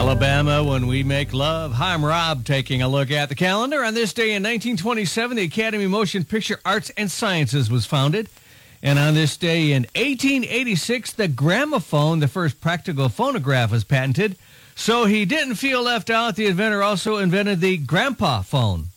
Alabama, when we make love. Hi, I'm Rob, taking a look at the calendar. On this day in 1927, the Academy of Motion Picture Arts and Sciences was founded. And on this day in 1886, the gramophone, the first practical phonograph, was patented. So he didn't feel left out. The inventor also invented the grandpa phone.